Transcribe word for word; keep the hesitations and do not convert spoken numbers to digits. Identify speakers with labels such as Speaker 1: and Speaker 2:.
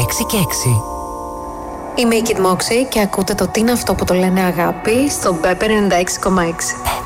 Speaker 1: έξι και έξι.
Speaker 2: Είμαι η Kid Moxie και ακούτε το «Τι είναι αυτό που το λένε αγάπη» στο Pepper ενενήντα έξι κόμμα έξι.